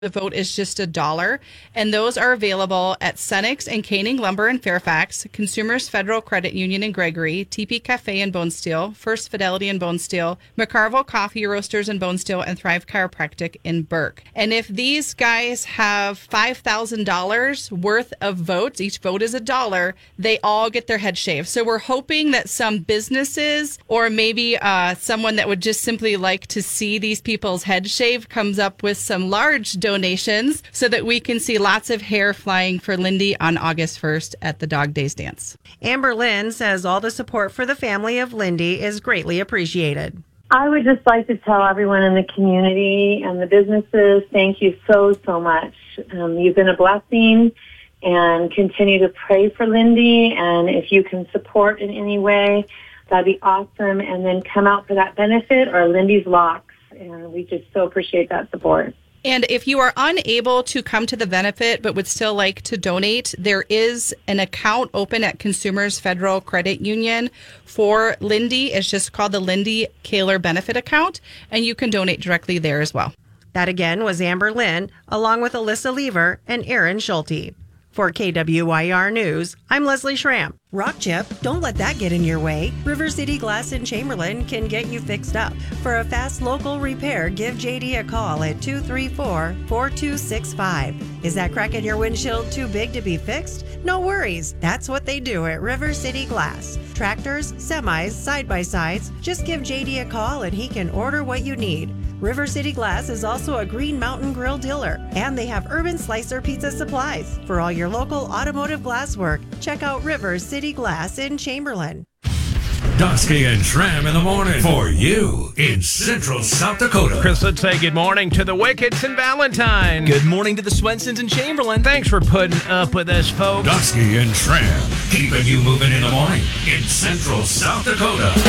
The vote is just $1, and those are available at Cenex and Koenig Lumber in Fairfax, Consumers Federal Credit Union in Gregory, TP Cafe in Bonesteel, First Fidelity in Bonesteel, McCarville Coffee Roasters in Bonesteel, and Thrive Chiropractic in Burke. And if these guys have $5,000 worth of votes, each vote is $1, they all get their head shaved. So we're hoping that some businesses or maybe someone that would just simply like to see these people's head shaved comes up with some large donations so that we can see lots of hair flying for Lindy on August 1st at the Dog Days dance. Amber Lynn says all the support for the family of Lindy is greatly appreciated. I would just like to tell everyone in the community and the businesses, thank you so much. You've been a blessing, and continue to pray for Lindy. And if you can support in any way, that'd be awesome. And then come out for that benefit or Lindy's Locks. And we just so appreciate that support. And if you are unable to come to the benefit but would still like to donate, there is an account open at Consumers Federal Credit Union for Lindy. It's just called the Lindy Kaler Benefit Account, and you can donate directly there as well. That again was Amber Lynn, along with Alyssa Lever and Aaron Schulte. For KWYR News, I'm Leslie Schramm. Rock chip, don't let that get in your way. River City Glass in Chamberlain can get you fixed up. For a fast local repair, give JD a call at 234-4265. Is that crack in your windshield too big to be fixed? No worries. That's what they do at River City Glass. Tractors, semis, side-by-sides. Just give JD a call and he can order what you need. River City Glass is also a Green Mountain Grill dealer, and they have Urban Slicer pizza supplies. For all your local automotive glass work, check out River City Glass in Chamberlain. Dusky and Schramm in the morning for you in Central South Dakota. Chris, let's say good morning to the Wickets and Valentine. Good morning to the Swensons and Chamberlain. Thanks for putting up with us, folks. Dusky and Schramm, keeping you moving in the morning in Central South Dakota.